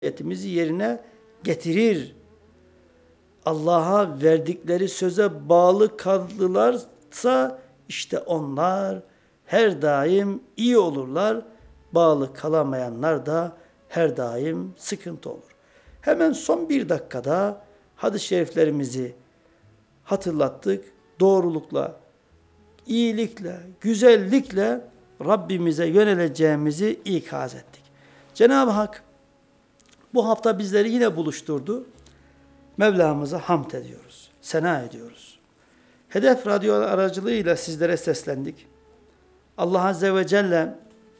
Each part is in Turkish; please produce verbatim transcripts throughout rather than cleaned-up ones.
etimizi yerine getirir. Allah'a verdikleri söze bağlı kaldılarsa işte onlar her daim iyi olurlar. Bağlı kalamayanlar da her daim sıkıntı olur. Hemen son bir dakikada hadis-i şeriflerimizi hatırlattık. Doğrulukla, iyilikle, güzellikle Rabbimize yöneleceğimizi ikaz ettik. Cenab-ı Hak bu hafta bizleri yine buluşturdu. Mevlamıza hamd ediyoruz, sena ediyoruz. Hedef Radyo aracılığıyla sizlere seslendik. Allah Azze ve Celle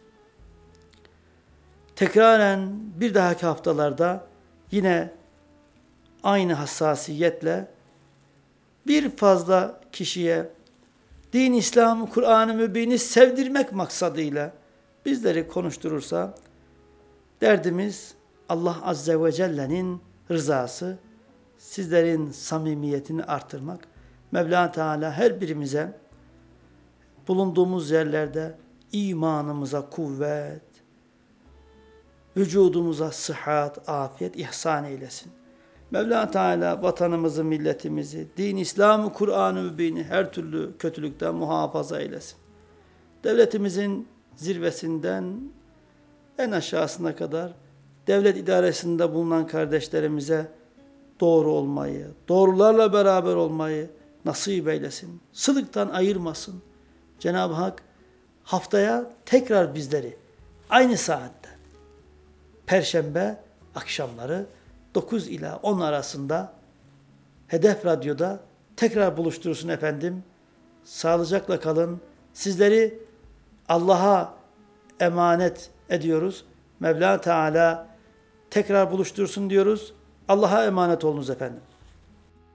tekraren bir dahaki haftalarda yine aynı hassasiyetle bir fazla kişiye din, İslam, Kur'an-ı Mübin'i sevdirmek maksadıyla bizleri konuşturursa derdimiz Allah Azze ve Celle'nin rızası, sizlerin samimiyetini artırmak. Mevla Teala her birimize bulunduğumuz yerlerde imanımıza kuvvet, vücudumuza sıhhat, afiyet ihsan eylesin. Mevla Teala vatanımızı, milletimizi, din, İslam'ı, Kur'an-ı Mübin'i her türlü kötülükten muhafaza eylesin. Devletimizin zirvesinden en aşağısına kadar devlet idaresinde bulunan kardeşlerimize doğru olmayı, doğrularla beraber olmayı nasip eylesin. Sıdıktan ayırmasın. Cenab-ı Hak haftaya tekrar bizleri aynı saatte Perşembe akşamları dokuz ila on arasında Hedef Radyo'da tekrar buluştursun efendim. Sağlıcakla kalın. Sizleri Allah'a emanet ediyoruz. Mevla Teala tekrar buluştursun diyoruz. Allah'a emanet olunuz efendim.